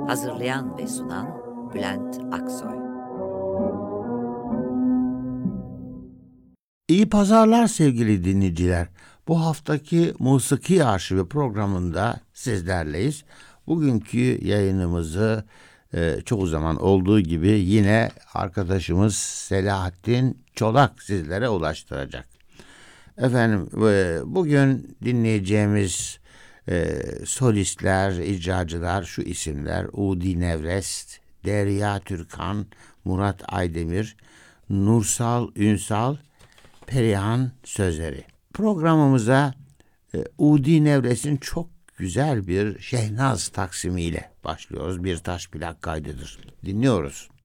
Hazırlayan ve sunan Bülent Aksoy. İyi pazarlar sevgili dinleyiciler. Bu haftaki Musiki Arşivi programında sizlerleyiz. Bugünkü yayınımızı çoğu zaman olduğu gibi yine arkadaşımız Selahattin Çolak sizlere ulaştıracak. Efendim bugün dinleyeceğimiz solistler, icracılar şu isimler: Udi Nevrest, Derya Türkan, Murat Aydemir, Nursal Ünsal, Perihan Sözleri. Programımıza Udi Nevrest'in çok güzel bir Şehnaz taksimiyle başlıyoruz. Bir taş plak kaydıdır. Dinliyoruz.